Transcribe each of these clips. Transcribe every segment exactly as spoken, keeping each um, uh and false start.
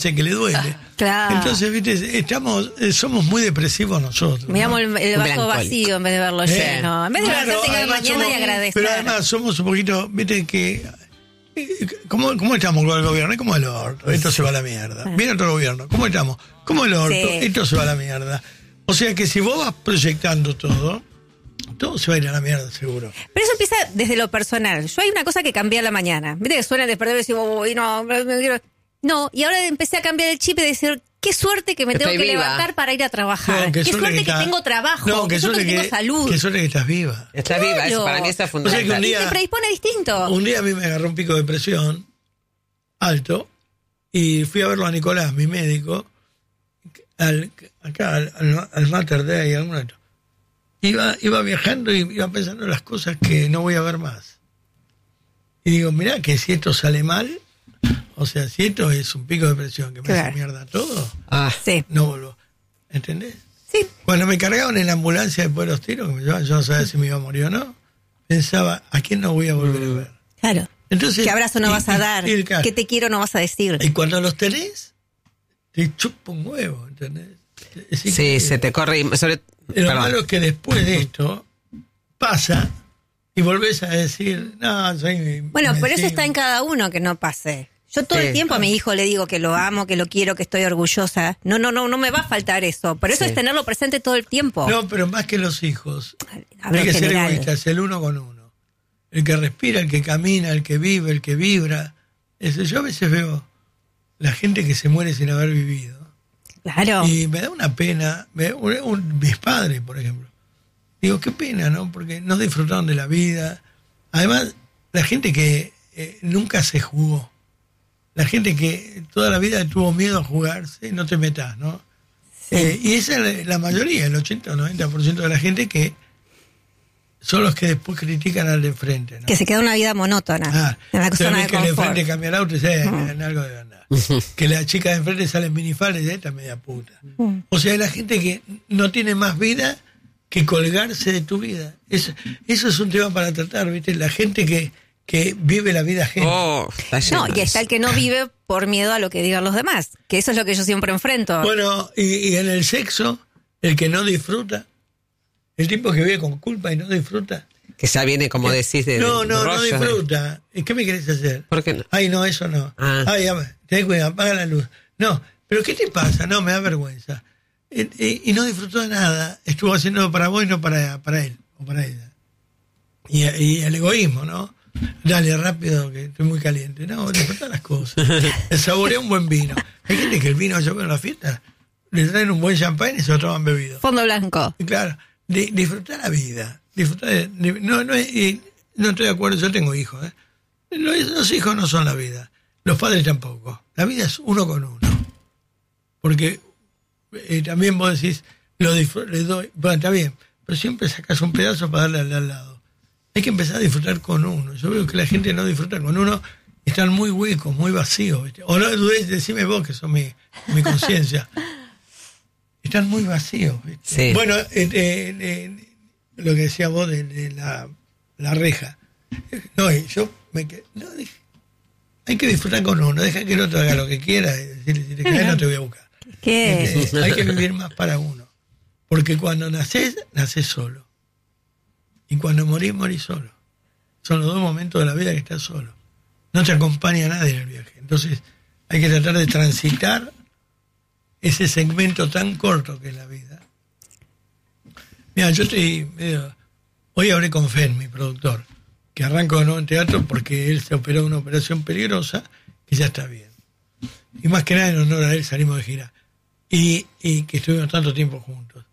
que le duele. Claro. Entonces, viste, estamos, somos muy depresivos nosotros. Miramos ¿no? el, el vaso vacío en vez de verlo Eh, lleno. En vez de claro, levantarte cada además mañana somos- y agradecer. Pero además somos un poquito, viste que... ¿Cómo, ¿Cómo estamos con el gobierno? ¿Cómo el orto? Esto se va a la mierda. Viene otro gobierno. ¿Cómo estamos? ¿Cómo el orto? Sí. Esto se va a la mierda. O sea que si vos vas proyectando todo, todo se va a ir a la mierda, seguro. Pero eso empieza desde lo personal. Yo hay una cosa que cambié a la mañana. Viste que suena el despertador y digo, uy, no, me quiero... No, y ahora empecé a cambiar el chip y decir, qué suerte que me Estoy tengo que viva. levantar para ir a trabajar. No, qué suerte que, está- tengo trabajo. No, qué suerte que, tengo salud. Qué suerte que estás viva. Está viva, Claro. eso para mí eso es O sea que fundamental. un Y día- te predispone distinto. Un día a mí me agarró un pico de presión alto y fui a verlo a Nicolás, mi médico, al, acá al, al, al Mater Dei, alguno de estos. Iba, iba viajando y iba pensando en las cosas que no voy a ver más. Y digo, mirá que si esto sale mal, o sea, si esto es un pico de presión que me Claro. hace mierda todo, Ah, Sí, no vuelvo. ¿Entendés? sí. Cuando me cargaban en la ambulancia después de los tiros, que me llevaban, yo no sabía si me iba a morir o no, pensaba, ¿a quién no voy a volver a ver? Claro. Entonces, ¿Qué abrazo no y- vas a y- dar? y- claro. ¿Qué te quiero no vas a decir? Y cuando los tenés, te chupa un huevo, ¿entendés? Es sí, increíble. se te corre. y- Sobre, Lo perdón. malo es que después de esto pasa y volvés a decir, no, soy... Bueno, pero eso sí, está en cada uno que no pase. Yo todo Sí. el tiempo a mi hijo le digo que lo amo, que lo quiero, que estoy orgullosa. No, no, no, no me va a faltar eso. Pero eso Sí. es tenerlo presente todo el tiempo. No, pero más que los hijos, Hablo hay que en ser general. egoístas, el uno con uno. El que respira, el que camina, el que vive, el que vibra. Eso, yo a veces veo la gente que se muere sin haber vivido. Claro. Y me da una pena, me- un- un- mis padres, por ejemplo. Digo, qué pena, ¿no? Porque no disfrutaron de la vida. Además, la gente que eh, nunca se jugó. La gente que toda la vida tuvo miedo a jugarse, no te metas, ¿no? Eh, y esa es la, la mayoría, el ochenta o noventa por ciento de la gente que son los que después critican al de enfrente, ¿no? Que se queda una vida monótona. Ah, en la se zona ve de que el de confort. enfrente cambia el auto y dice, eh, en algo de andar. Que la chica de enfrente sale en minifalda y dice, esta media puta. O sea, la gente que no tiene más vida que colgarse de tu vida. Eso, eso es un tema para tratar, ¿viste? La gente que, que vive la vida ajena. Oh, está lleno No, y de está el eso. que no vive por miedo a lo que digan los demás. Que eso es lo que yo siempre enfrento. Bueno, y, y en el sexo, el que no disfruta, el tipo que vive con culpa y no disfruta. Que ya viene, como decís, de. No, de no, no rollos de- disfruta. ¿Y qué me querés hacer? ¿Por qué no? Ay, no, eso no. Ah. Ay, ya, ten cuidado, apaga la luz. No, pero ¿qué te pasa? No, me da vergüenza. Y, y- y no disfrutó de nada. Estuvo haciendo para vos y no para, para él o para ella. Y, y el egoísmo, ¿no? Dale, rápido, que estoy muy caliente. No, disfruta las cosas. Saborea un buen vino. Hay gente que el vino, yo veo en la fiesta, le traen un buen champán y se lo toman bebido. Fondo blanco. Y claro, di- disfrutar la vida. Disfrutar de- di- no, no, es- y no estoy de acuerdo, yo tengo hijos. ¿eh? Los, los hijos no son la vida. Los padres tampoco. La vida es uno con uno. Porque eh, también vos decís, lo disfr- le doy, bueno, está bien, pero siempre sacas un pedazo para darle al de al lado. Hay que empezar a disfrutar con uno. Yo veo que la gente no disfruta con uno, están muy huecos, muy vacíos. ¿viste? O no dudéis, decime vos que sos mi, mi conciencia. Están muy vacíos. ¿viste? Sí. Bueno, eh, eh, eh, lo que decía vos de, de la, la reja. No, y yo me quedé, no, dije, hay que disfrutar con uno, deja que el otro haga lo que quiera y decirle, si te caes no te voy a buscar. ¿Qué? Eh, hay que vivir más para uno. Porque cuando nacés, nacés solo. Y cuando morís, morís solo. Son los dos momentos de la vida que estás solo. No te acompaña nadie en el viaje. Entonces hay que tratar de transitar ese segmento tan corto que es la vida. Mira, yo estoy medio... Hoy hablé con Fen, mi productor, que arranco de nuevo en teatro porque él se operó una operación peligrosa y ya está bien. Y más que nada en honor a él salimos de gira. Y, y que estuvimos tanto tiempo juntos.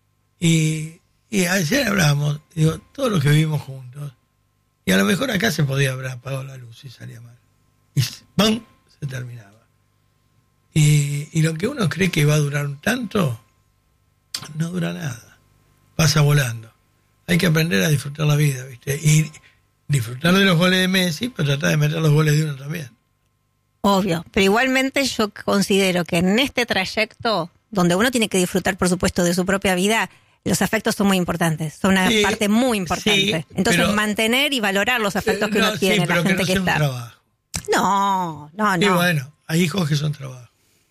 Y, y ayer hablábamos, digo, todo lo que vivimos juntos. Y a lo mejor acá se podía haber apagado la luz y salía mal. Y ¡pam! Se terminaba. Y, y lo que uno cree que va a durar un tanto, no dura nada. Pasa volando. Hay que aprender a disfrutar la vida, ¿viste? Y disfrutar de los goles de Messi, pero tratar de meter los goles de uno también. Obvio. Pero igualmente yo considero que en este trayecto, donde uno tiene que disfrutar, por supuesto, de su propia vida, los afectos son muy importantes. Son una Sí, parte muy importante. sí, Entonces, pero- mantener y valorar los afectos que No, uno sí, tiene, pero la que gente no que sea un está. trabajo. No, no, Y no. bueno, hay hijos que son trabajo.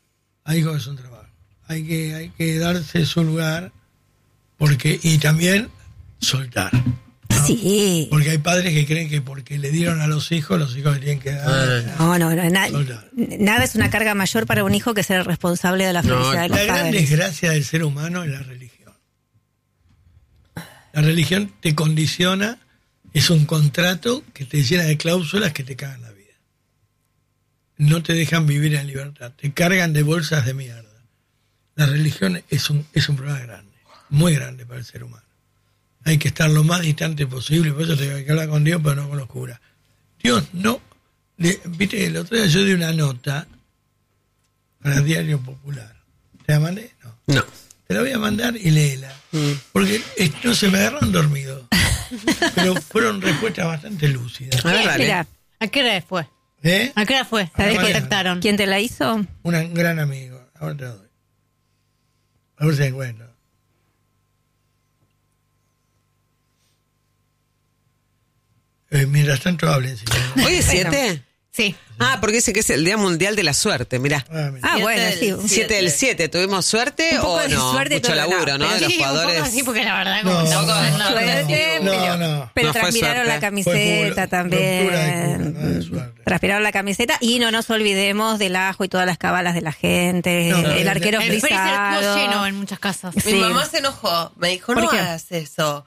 hay hijos que son trabajo. Hay que, hay que darse su lugar, porque y también soltar. ¿No? Sí. Porque hay padres que creen que porque le dieron a los hijos, los hijos le tienen que dar. No, no, no. Na, nada es una carga mayor para un hijo que ser el responsable de la felicidad No, de los la gran padres. desgracia del ser humano es la religión. La religión te condiciona, es un contrato que te llena de cláusulas que te cagan la vida. No te dejan vivir en libertad, te cargan de bolsas de mierda. La religión es un, es un problema grande, muy grande para el ser humano. Hay que estar lo más distante posible, por eso te hay que hablar con Dios, pero no con los curas. Dios no, le, viste, el otro día yo di una nota para el Diario Popular. ¿Te la mandé? No. No. Te la voy a mandar y léela. Mm. Porque eh, no se me agarraron dormido. Pero fueron respuestas bastante lúcidas. A ver, dale. Mira, ¿A qué hora fue? ¿Eh? ¿A qué hora fue? A la ¿Te mañana. contactaron? ¿quién te la hizo? Un gran amigo. Ahora te lo doy. A ver si encuentro. Eh, mientras tanto hablen. Si quieren. ¿Hoy es siete? Sí. Ah, porque dice que es el Día Mundial de la Suerte, mirá. Ah, mira. Ah, Siete bueno, del sí. siete. siete del siete, ¿tuvimos suerte Un poco o de no? suerte, Mucho pero laburo, no. ¿no? De los Sí, un poco jugadores. así, porque la verdad No, como no, tampoco- no, no, Suerte, no, pero, no. pero No fue transpiraron suerte. la camiseta Fue ruptura de también. culo, no de suerte. Transpiraron la camiseta y no nos olvidemos del ajo y todas las cabalas de la gente, No, el no, arquero El freezer frisado. estuvo lleno en muchas casas. Mi Sí. mamá se enojó, me dijo, ¿Por no qué? hagas eso.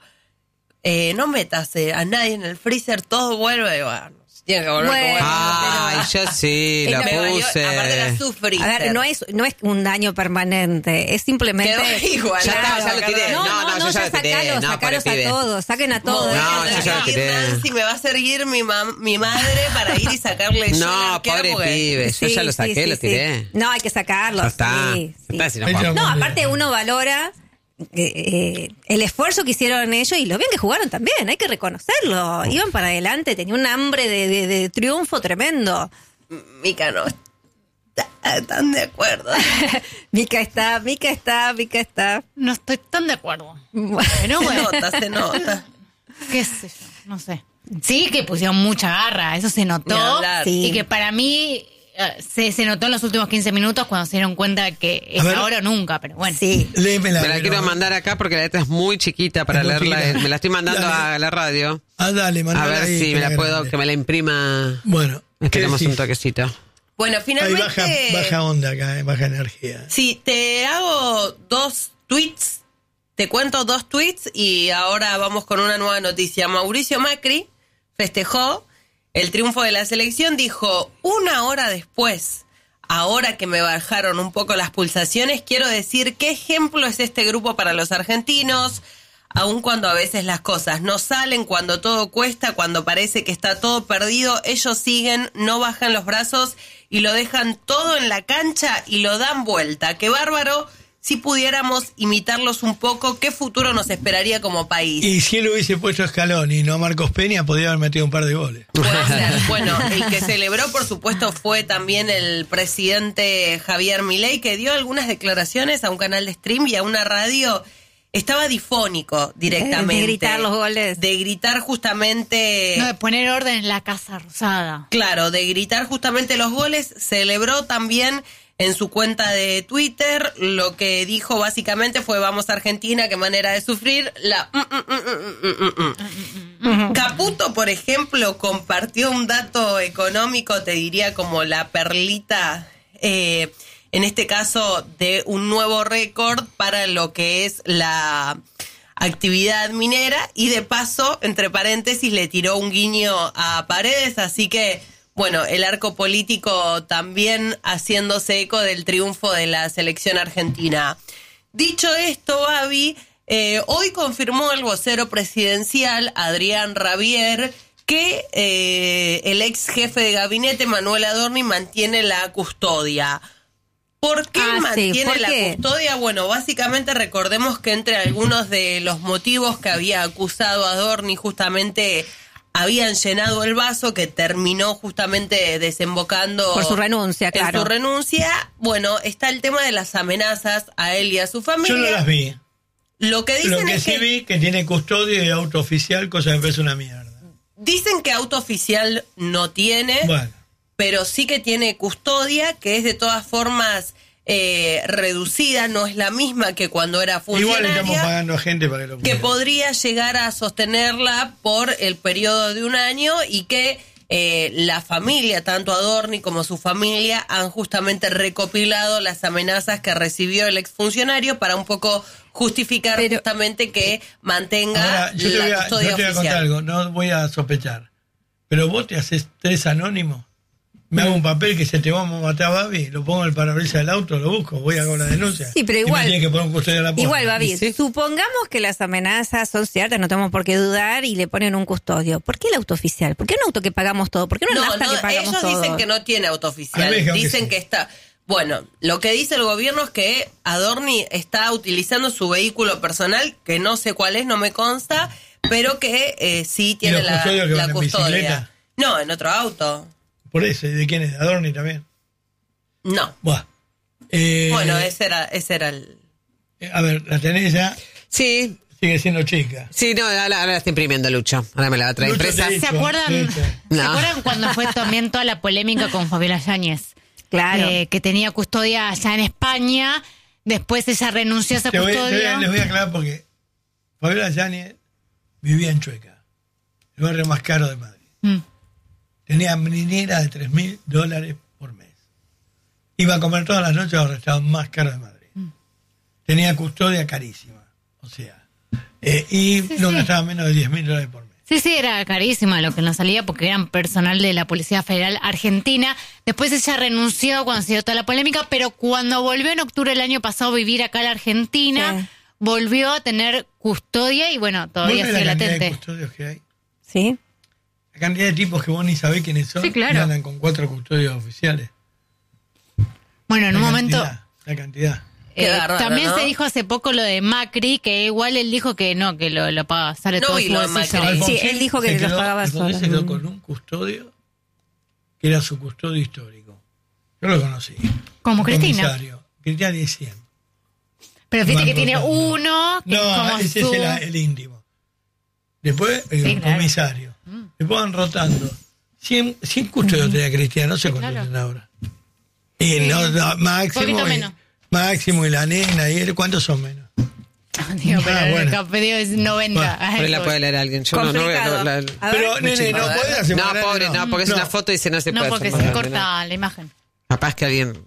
Eh, no metas eh, a nadie en el freezer, todo vuelve. Y bueno, tiene que volver Bueno, como vuelve. Ay, yo sí, la Pero yo- puse. aparte era su freezer. A ver, no es, no es un daño permanente, es simplemente... Quedó igual. Ya está, ya lo tiré. No, No, no, no, no, yo ya ya lo tiré. sacalos, No, sacalos pobre a pibe. todos, saquen a todos. No, dejen yo ya de- lo tiré. Nancy me va a seguir mi, mam- mi madre para ir y sacarle yo al No, arquero pobre porque- pibe, yo Sí, ya lo sí, saqué, sí, lo sí. tiré. No, hay que sacarlo. Ya está. sí, sí. Ya está, si no Ahí jugamos. está. No, aparte uno valora eh, eh, el esfuerzo que hicieron ellos y lo bien que jugaron también, hay que reconocerlo. Iban para adelante, tenían un hambre de, de- de triunfo tremendo. Mica no está tan de acuerdo. Mica está, Mica está, Mica está. No estoy tan de acuerdo. Pero Se bueno, nota, se nota. qué sé yo, no sé. Sí que pusieron mucha garra, eso se Ni notó. hablar. Sí. Y que para mí eh, se, se notó en los últimos quince minutos cuando se dieron cuenta que es ver. ahora o nunca, pero bueno. Sí. Léemela. Me la pero- quiero mandar acá porque la letra es muy chiquita para Es muy leerla. chiquita. Me la estoy mandando Dale. a la radio. Ah, dale, A mandala ver ahí, si que me la era puedo, grande. que me la imprima. Bueno, ¿qué Esperemos decís? un toquecito. Bueno, Ahí finalmente... baja, baja onda acá, eh, baja energía. Sí, te hago dos tweets, te cuento dos tweets y ahora vamos con una nueva noticia. Mauricio Macri festejó el triunfo de la selección, dijo, una hora después, ahora que me bajaron un poco las pulsaciones, quiero decir qué ejemplo es este grupo para los argentinos, aun cuando a veces las cosas no salen, cuando todo cuesta, cuando parece que está todo perdido, ellos siguen, no bajan los brazos y lo dejan todo en la cancha y lo dan vuelta. ¡Qué bárbaro! Si pudiéramos imitarlos un poco, ¿qué futuro nos esperaría como país? Y si él hubiese puesto a Scaloni y no a Marcos Peña, podría haber metido un par de goles. Puede ser. Bueno, el que celebró, por supuesto, fue también el presidente Javier Milei, que dio algunas declaraciones a un canal de stream y a una radio. Estaba difónico directamente. De gritar los goles. De gritar justamente... No, de poner orden en la Casa Rosada. Claro, de gritar justamente los goles. Celebró también en su cuenta de Twitter. Lo que dijo básicamente fue: vamos Argentina, qué manera de sufrir. La mm, mm, mm, mm, mm, mm, mm. Caputo, por ejemplo, compartió un dato económico, te diría como la perlita, eh, en este caso de un nuevo récord para lo que es la actividad minera, y de paso, entre paréntesis, le tiró un guiño a Paredes, así que, bueno, el arco político también haciéndose eco del triunfo de la selección argentina. Dicho esto, Babi, eh, hoy confirmó el vocero presidencial, Adrián Rabier, que eh, el ex jefe de gabinete, Manuel Adorni, mantiene la custodia. ¿Por qué Ah, sí, mantiene ¿por la qué? custodia? Bueno, básicamente recordemos que entre algunos de los motivos que había acusado Adorni, justamente habían llenado el vaso, que terminó justamente desembocando Por su renuncia, en claro. su renuncia. Bueno, está el tema de las amenazas a él y a su familia. Yo no las vi. Lo que dicen Lo que es sí que vi que tiene custodio y auto oficial, cosa que me parece una mierda. dicen que auto oficial no tiene. Bueno, pero sí que tiene custodia, que es de todas formas eh, reducida, no es la misma que cuando era Igual estamos funcionaria, pagando a gente para que lo que cuide. podría llegar a sostenerla por el periodo de un año y que eh, la familia, tanto Adorni como su familia, han justamente recopilado las amenazas que recibió el exfuncionario para un poco justificar Pero- justamente que mantenga Ahora, yo te voy la a, custodia yo te voy a contar oficial. algo, no voy a sospechar. Pero vos te haces tres anónimos, me hago un papel que se te vamos a matar a Babi, lo pongo en el parabrisas del auto, lo busco, voy a hacer la denuncia. Sí, pero Y me igual- tiene que poner un custodio a la puerta. Igual, Babi, Sí. supongamos que las amenazas son ciertas, no tenemos por qué dudar y le ponen un custodio. ¿Por qué el auto oficial? ¿Por qué un auto que pagamos todo? ¿Por qué no, No, nafta no, que pagamos ellos todo? dicen que no tiene auto A mí oficial. me dijeron que Dicen sí. que está. Bueno, lo que dice el gobierno es que Adorni está utilizando su vehículo personal, que no sé cuál es, no me consta, pero que eh, sí tiene los la, custodios que la van en custodia. bicicleta? No, en otro auto. Por eso, ¿y de quién es? ¿De Adorni también? No. Buah. Eh, Bueno, ese era, ese era el. A ver, la tenés ya, Sí, sigue siendo chica. sí, no, ahora, ahora la estoy imprimiendo, Lucho. Ahora me la va a traer Lucho impresa. te ¿Se dicho, acuerdan, te dicho. ¿Se No. acuerdan cuando fue también toda la polémica con Fabiola Yáñez? Claro. Eh, que tenía custodia allá en España, después ella renunció a esa Te voy- te voy- custodia. les voy a aclarar porque Fabiola Yáñez vivía en Chueca, el barrio más caro de Madrid. Mm. Tenía niñera de tres mil dólares por mes. Iba a comer todas las noches a los restaurantes más caros de Madrid. Tenía custodia carísima. O sea, eh, y Sí, no sí. gastaba menos de diez mil dólares por mes. Sí, sí, era carísima lo que nos salía porque eran personal de la Policía Federal Argentina. Después ella renunció cuando se dio toda la polémica, pero cuando volvió en octubre del año pasado a vivir acá en la Argentina, Sí. volvió a tener custodia y bueno, todavía ¿Vos ves sigue la cantidad de latente. custodios que hay? ¿Sí? La cantidad de tipos que vos ni sabés quiénes son. Sí, claro. Y andan con cuatro custodios oficiales. Bueno, en La un momento... cantidad, La cantidad. Eh, Qué bárbaro, también ¿no? se dijo hace poco lo de Macri, que igual él dijo que no, que lo, lo paga, sale No todo vi su lo de bolsillo. Macri. Alfonsín Sí, él dijo que se los quedó- pagaba Alfonsín solo. se quedó con un custodio que era su custodio histórico. Yo lo conocí. Como Un Cristina. comisario. Cristina diez cien. Pero fíjate Van que tiene rotando. uno que es No, como ese su... es el, el íntimo. Después el Sí, claro. comisario. Después van rotando. cien, cien custodios tenía Cristina, no sé cuántos claro. tienen ahora. Y no, no, máximo, Poquito y, menos. máximo y la nena, y él, ¿cuántos son menos? Digo, pero Ah, el bueno. capedido es noventa. Bueno, Ay, Pero la pobre. puede leer alguien. Yo no, no veo. Complicado. no, la- A ver. Pero, nene, no chico. puede hacer No, más grande, pobre, no, porque es una foto y dice no se No, puede porque hacer se más grande, corta la imagen. no. Capaz que alguien...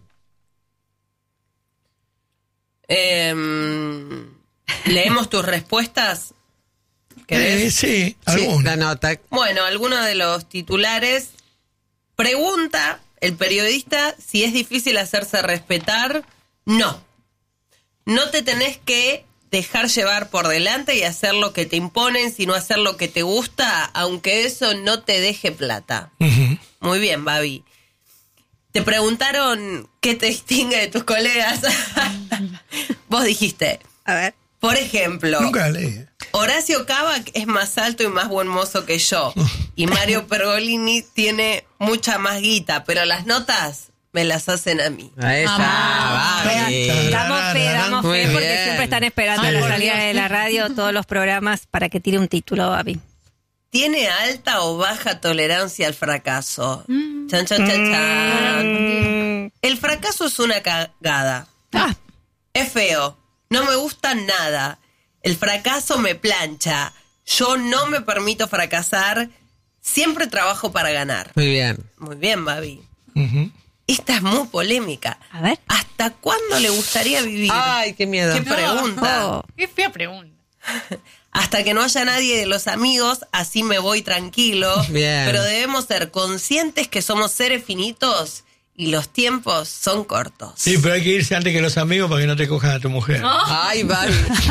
Eh, ¿Leemos tus respuestas? ¿Querés? Eh, sí, Sí, algunos. la nota. Bueno, algunos de los titulares. Pregunta el periodista si es difícil hacerse respetar. No. No te tenés que dejar llevar por delante y hacer lo que te imponen, sino hacer lo que te gusta, aunque eso no te deje plata. Ujú. Muy bien, Babi. Te preguntaron qué te distingue de tus colegas. Vos dijiste, A ver. por ejemplo, Nunca la leí. eh. Horacio Cavac es más alto y más buen mozo que yo. Y Mario Pergolini tiene mucha más guita, pero las notas me las hacen a mí. A esa, Ah, Babi. Damos fe, damos Muy fe, porque bien. siempre están esperando Ay, la por salida Dios. de la radio, todos los programas, para que tire un título, Babi. ¿Tiene alta o baja tolerancia al fracaso? Chan, chan, chan, chan. El fracaso es una cagada. Ah, Es feo. No me gusta nada. El fracaso me plancha. Yo no me permito fracasar. Siempre trabajo para ganar. Muy bien. Muy bien, Babi. Ujú. Esta es muy polémica. a ver. ¿Hasta cuándo le gustaría vivir? Ay, qué miedo. ¿Qué pregunta? Oh. Qué fea pregunta. Hasta que no haya nadie de los amigos, así me voy tranquilo. Bien. Pero debemos ser conscientes que somos seres finitos y los tiempos son cortos. Sí, pero hay que irse antes que los amigos para que no te cojan a tu mujer. Ay, Babi.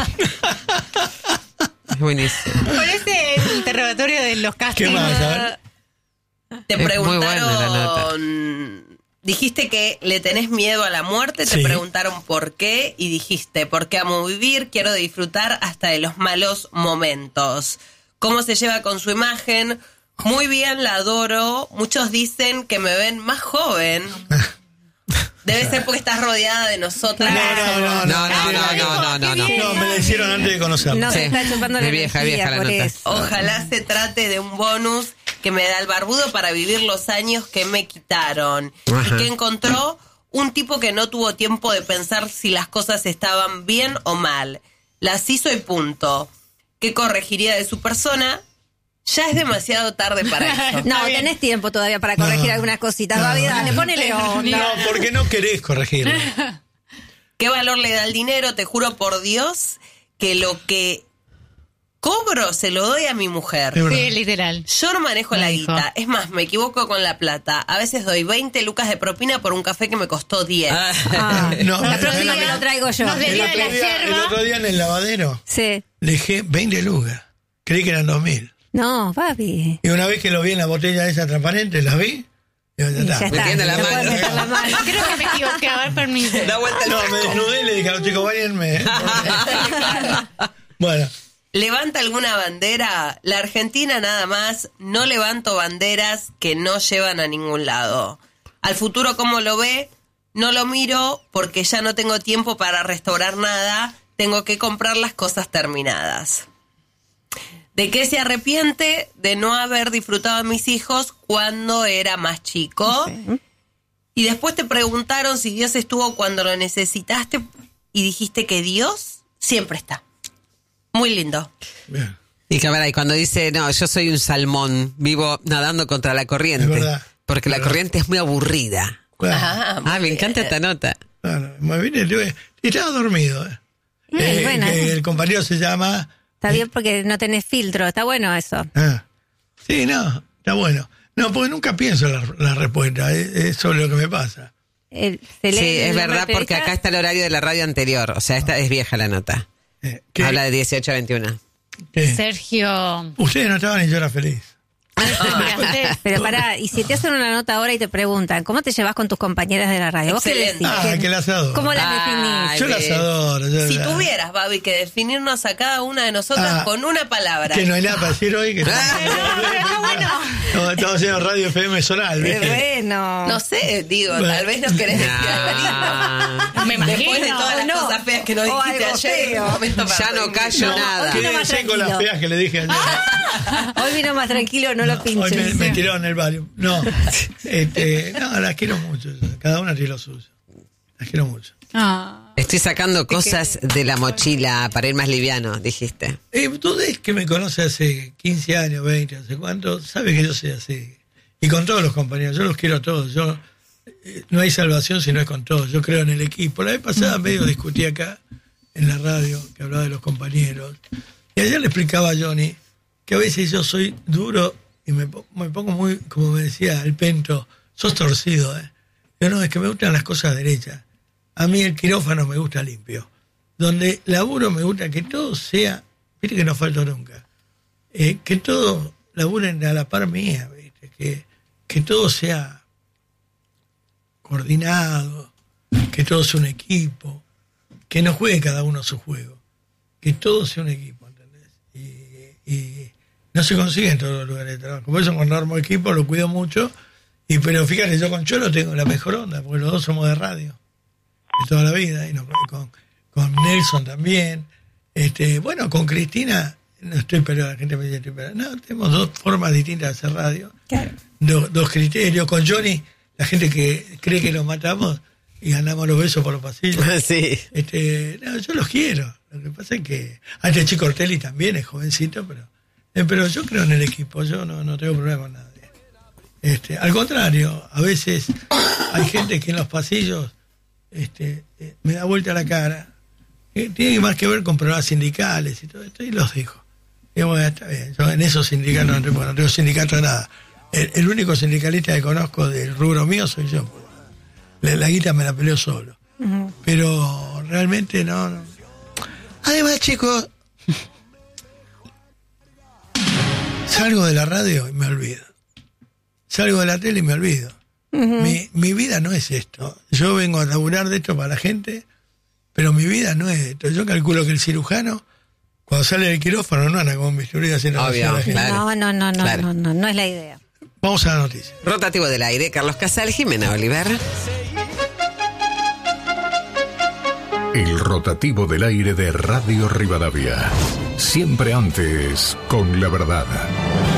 Es buenísimo. Parece el interrogatorio de los ¿Qué castings. más? A ver. Te Es muy preguntaron, buena la nota. dijiste que le tenés miedo a la muerte, te Sí. preguntaron por qué y dijiste, porque amo vivir, quiero disfrutar hasta de los malos momentos. ¿Cómo se lleva con su imagen? Muy bien, la adoro. Muchos dicen que me ven más joven. Debe ser porque estás rodeada de nosotras. No, no, no, No, no, no, no, no, no, no. No, me la hicieron antes de conocerla. No Sí. se está chupando la Es vieja, energía vieja la por nota. eso. Ojalá se trate de un bonus que me da el barbudo para vivir los años que me quitaron. Ajá. Y que encontró un tipo que no tuvo tiempo de pensar si las cosas estaban bien o mal. Las hizo y punto. ¿Qué corregiría de su persona? Ya es demasiado tarde para eso. No, tenés tiempo todavía para corregir No. algunas cositas. No, Babi, no. dale, ponele onda. No, porque no querés corregirlo. ¿Qué valor le da el dinero? Te juro por Dios que lo que cobro se lo doy a mi mujer. Es verdad. Sí, literal. Yo no manejo Me la dijo. guita. Es más, me equivoco con la plata. A veces doy veinte lucas de propina por un café que me costó diez. Ah, No, la no, próxima no, me no. lo traigo yo. Nos El debía otro, de la día, el yerba. otro día en el lavadero Sí. le dejé veinte lucas. Creí que eran dos mil. No, Babi. Y una vez que lo vi en la botella esa transparente, las vi. Digo, ya Y está. ya está. Metiendo la te puedes mano. meter la mano. Creo que me equivoqué. A ver, permiso. Da vuelta el No, me desnudé y le dije a los chicos, váyanme. ¿eh? Bueno, ¿Levanta alguna bandera? La Argentina nada más, no levanto banderas que no llevan a ningún lado. Al futuro, ¿cómo lo ve? No lo miro porque ya no tengo tiempo para restaurar nada. Tengo que comprar las cosas terminadas. ¿De qué se arrepiente? De no haber disfrutado a mis hijos cuando era más chico. Y después te preguntaron si Dios estuvo cuando lo necesitaste y dijiste que Dios siempre está. Muy lindo. bien. Y cámara, y cuando dice, no, yo soy un salmón, vivo nadando contra la corriente. Es verdad. Porque la Es verdad. corriente es muy aburrida. Claro, Ah, muy Ah, me bien. encanta esta nota. claro. Me vine, tuve- y estaba dormido. ¿eh? Mm, Eh, bueno. que el compañero se llama... Está bien porque no tenés filtro. Está bueno eso. Ah. Sí, no, está bueno. No, porque nunca pienso la, la respuesta. Es, es sobre lo que me pasa. El- se lee Sí, el es nombre verdad, de porque esa. acá está el horario de la radio anterior. O sea, esta es vieja la nota. Eh, ¿qué- Habla de dieciocho a veintiuno. qué? Sergio. Ustedes no estaban y yo era feliz. Miraste. Pero pará, y si te hacen una nota ahora y te preguntan, ¿cómo te llevas con tus compañeras de la radio? ¿Vos qué Excelente. decís? Ah, ¿Qué- que las adoro. ¿Cómo las Ay, definís? Yo las bien. adoro. yo Si las- tuvieras, Babi, que definirnos a cada una de nosotras Ah, con una palabra. Que no hay nada para decir hoy. Que no, estamos haciendo radio F M Sonal, Qué ¿viste? bueno. No sé, digo, Bueno. tal vez nos querés decir algo lindo. Ah, Me imagino. Después de todas las no. cosas feas que nos O dijiste algo ayer, feo. un momento para Ya no reírnos. callo No, nada. hoy vino más Quédense con las tranquilo. feas que le dije ayer. Hoy vino más tranquilo, no, lo Hoy pinches. me, me tiraron el barrio. No, este, no, las quiero mucho. Cada una tiene lo suyo. Las quiero mucho. Ah. Estoy sacando cosas de la mochila para ir más liviano, dijiste. Eh, tú ves que me conoce hace quince años, veinte, no sé cuánto, sabe que yo soy así. Y con todos los compañeros, yo los quiero a todos. Yo eh, no hay salvación si no es con todos. Yo creo en el equipo. La vez pasada medio discutí acá en la radio, que hablaba de los compañeros. Y ayer le explicaba a Johnny que a veces yo soy duro y me, po- me pongo muy, como me decía el Pento, sos torcido, ¿eh? Yo no, es que me gustan las cosas derechas. A mí el quirófano me gusta limpio. Donde laburo me gusta que todo sea, viste que no falto nunca, eh, que todo laburen a la par mía, viste, que, que todo sea coordinado, que todo sea un equipo, que no juegue cada uno su juego, que todo sea un equipo, ¿entendés? Y, y no se consigue en todos los lugares de trabajo. Por eso cuando armo equipo lo cuido mucho, y pero fíjate, yo con Cholo tengo la mejor onda, porque los dos somos de radio, de toda la vida, y nos- con, con Nelson también. Este, bueno, con Cristina, no estoy peleado, la gente me dice, estoy peleado. No, tenemos dos formas distintas de hacer radio, Claro. do- dos criterios. Con Johnny, la gente que cree que nos matamos y ganamos los besos por los pasillos. Sí. Este, no, yo los quiero. Lo que pasa es que a este chico Ortelli también es jovencito, pero eh, pero yo creo en el equipo, yo no, no tengo problema con nadie. Este, al contrario, a veces hay gente que en los pasillos este, eh, me da vuelta la cara, que tiene más que ver con problemas sindicales y todo esto, y los dijo. Y bueno, está bien, yo en esos sindicatos no tengo, no tengo sindicato de nada. El, el único sindicalista que conozco del rubro mío soy yo. La, la guita me la peleo solo. Pero realmente no, no. Además, chicos, salgo de la radio y me olvido. Salgo de la tele y me olvido. mi, mi vida no es esto. Yo vengo a laburar de esto para la gente, pero mi vida no es esto. Yo calculo que el cirujano, cuando sale del quirófano, no anda con un bisturí haciendo así Obvio, a la gente. claro. No, no, no, no, Claro. no, no, no es la idea. Vamos a la noticia. Rotativo del aire, Carlos Casal, Jimena Oliver. El rotativo del aire de Radio Rivadavia. Siempre antes con la verdad.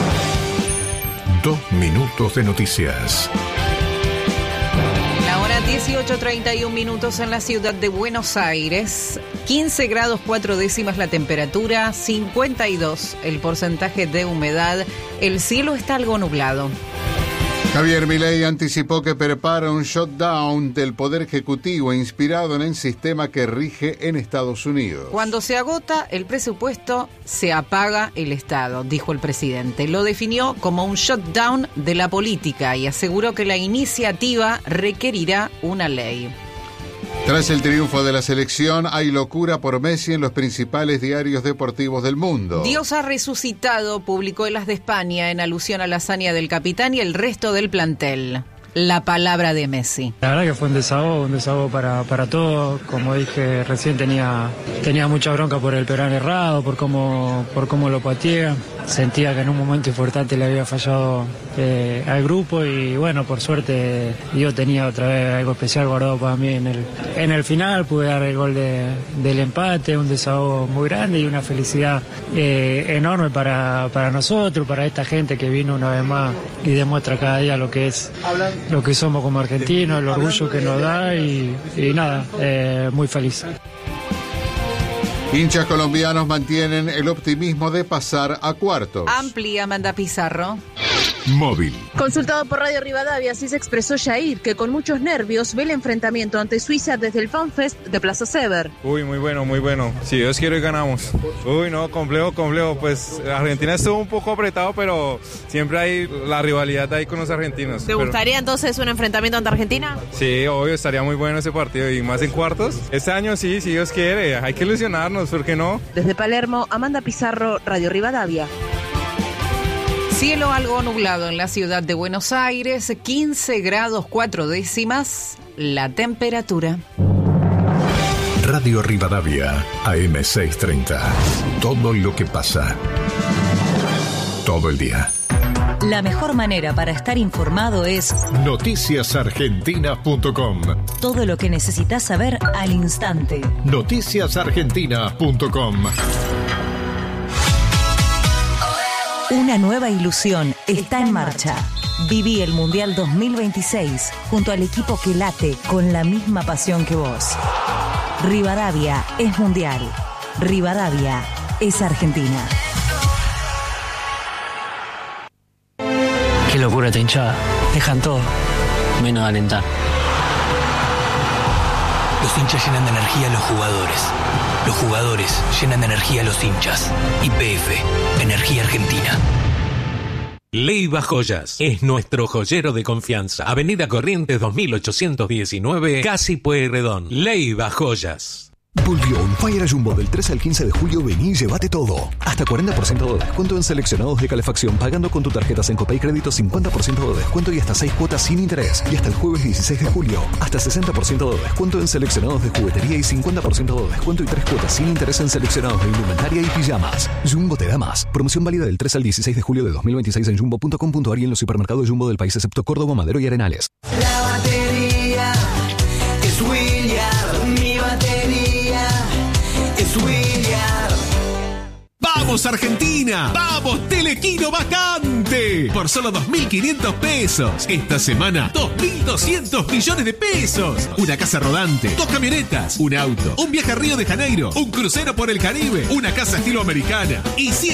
Dos minutos de noticias. La hora diez dieciocho treinta y un minutos en la ciudad de Buenos Aires. quince grados cuatro décimas la temperatura, cincuenta y dos el porcentaje de humedad. El cielo está algo nublado. Javier Milei anticipó que prepara un shutdown del Poder Ejecutivo inspirado en el sistema que rige en Estados Unidos. Cuando se agota el presupuesto, se apaga el Estado, dijo el presidente. Lo definió como un shutdown de la política y aseguró que la iniciativa requerirá una ley. Tras el triunfo de la selección, hay locura por Messi en los principales diarios deportivos del mundo. Dios ha resucitado, publicó el As de España en alusión a la hazaña del capitán y el resto del plantel. La palabra de Messi. La verdad que fue un desahogo, un desahogo para, para todos. Como dije recién, tenía, tenía mucha bronca por el penal errado, por cómo, por cómo lo pateé. Sentía que en un momento importante le había fallado eh, al grupo y bueno, por suerte yo tenía otra vez algo especial guardado para mí en el, en el final. Pude dar el gol de, del empate, un desahogo muy grande y una felicidad eh, enorme para, para nosotros, para esta gente que vino una vez más y demuestra cada día lo que es lo que somos como argentinos, el orgullo que nos da y, y nada, eh, muy feliz. Hinchas colombianos mantienen el optimismo de pasar a cuartos. Amplia Amanda Pizarro. Móvil. Consultado por Radio Rivadavia, así se expresó Jair, que con muchos nervios ve el enfrentamiento ante Suiza desde el FanFest de Plaza Sever. Uy, muy bueno, muy bueno. Si Dios quiere, ganamos. Uy, no, complejo, complejo. Pues Argentina estuvo un poco apretado, pero siempre hay la rivalidad ahí con los argentinos. ¿Te pero... gustaría entonces un enfrentamiento ante Argentina? Sí, obvio, estaría muy bueno ese partido y más en cuartos. Este año sí, si Dios quiere. Hay que ilusionarnos, ¿por qué no? Desde Palermo, Amanda Pizarro, Radio Rivadavia. Cielo algo nublado en la ciudad de Buenos Aires, quince grados cuatro décimas la temperatura. Radio Rivadavia, A M seiscientos treinta. Todo lo que pasa. Todo el día. La mejor manera para estar informado es noticias argentinas punto com. Todo lo que necesitas saber al instante. noticias argentinas punto com. Una nueva ilusión está en marcha. Viví el Mundial dos mil veintiséis junto al equipo que late con la misma pasión que vos. Rivadavia es Mundial. Rivadavia es Argentina. Qué locura esta hinchada. Dejan todo, menos de alentar. Los hinchas llenan de energía a los jugadores. Los jugadores llenan de energía a los hinchas. Y P F, Energía Argentina. Leiva Joyas es nuestro joyero de confianza. Avenida Corrientes dos mil ochocientos diecinueve, Casi Pueyrredón. Leiva Joyas. Volvió un Fire Jumbo del tres al quince de julio. Vení y llévate todo. Hasta cuarenta por ciento de descuento en seleccionados de calefacción pagando con tu tarjeta Sencope y crédito, cincuenta por ciento de descuento y hasta seis cuotas sin interés. Y hasta el jueves dieciséis de julio, hasta sesenta por ciento de descuento en seleccionados de juguetería y cincuenta por ciento de descuento y tres cuotas sin interés en seleccionados de indumentaria y pijamas. Jumbo te da más. Promoción válida del tres al dieciséis de julio de dos mil veintiséis en jumbo punto com punto ar y en los supermercados Jumbo del país excepto Córdoba, Madero y Arenales. La batería es William, mi batería es William. ¡Vamos Argentina! ¡Vamos Telequino vacante! Por solo dos mil quinientos pesos. Esta semana, dos mil doscientos millones de pesos. Una casa rodante, dos camionetas, un auto, un viaje a Río de Janeiro, un crucero por el Caribe, una casa estilo americana. Y si